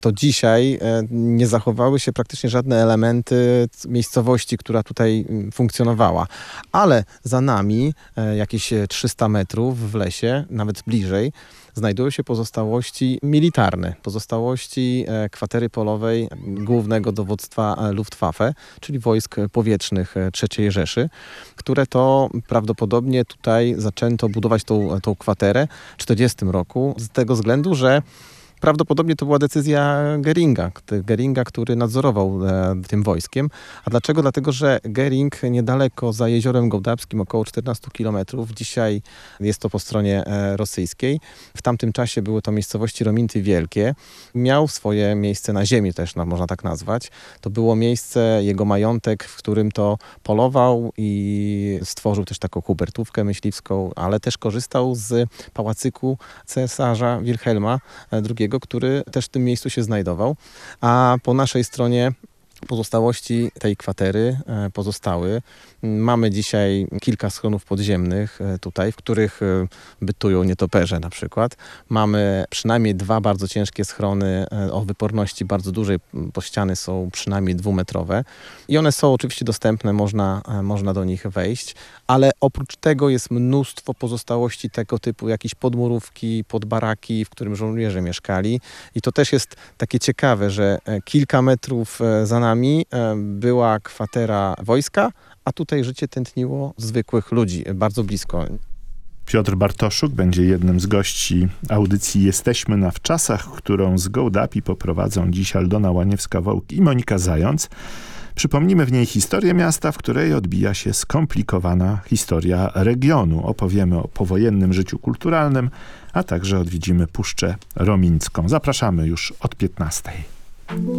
to dzisiaj nie zachowały się praktycznie żadne elementy miejscowości, która tutaj funkcjonowała. Ale za nami, jakieś 300 metrów w lesie, nawet bliżej, znajdują się pozostałości militarne, pozostałości kwatery polowej Głównego Dowództwa Luftwaffe, czyli wojsk powietrznych III Rzeszy, które to prawdopodobnie tutaj zaczęto budować tą kwaterę w 1940 roku z tego względu, że prawdopodobnie to była decyzja Göringa, który nadzorował tym wojskiem. A dlaczego? Dlatego, że Göring niedaleko za Jeziorem Gołdapskim, około 14 kilometrów, dzisiaj jest to po stronie rosyjskiej. W tamtym czasie były to miejscowości Rominty Wielkie. Miał swoje miejsce na ziemi też, można tak nazwać. To było miejsce, jego majątek, w którym to polował i stworzył też taką hubertówkę myśliwską, ale też korzystał z pałacyku cesarza Wilhelma II, który też w tym miejscu się znajdował. A po naszej stronie pozostałości tej kwatery pozostały. Mamy dzisiaj kilka schronów podziemnych tutaj, w których bytują nietoperze na przykład. Mamy przynajmniej 2 bardzo ciężkie schrony o wyporności bardzo dużej, bo ściany są przynajmniej 2-metrowe. I one są oczywiście dostępne, można do nich wejść, ale oprócz tego jest mnóstwo pozostałości tego typu, jakieś podmurówki, podbaraki, w którym żołnierze mieszkali. I to też jest takie ciekawe, że kilka metrów za nami była kwatera wojska, a tutaj życie tętniło zwykłych ludzi, bardzo blisko. Piotr Bartoszuk będzie jednym z gości audycji Jesteśmy na wczasach, którą z Gołdapi poprowadzą dziś Aldona Łaniewska-Wołk i Monika Zając. Przypomnimy w niej historię miasta, w której odbija się skomplikowana historia regionu. Opowiemy o powojennym życiu kulturalnym, a także odwiedzimy Puszczę Romincką. Zapraszamy już od 15:00.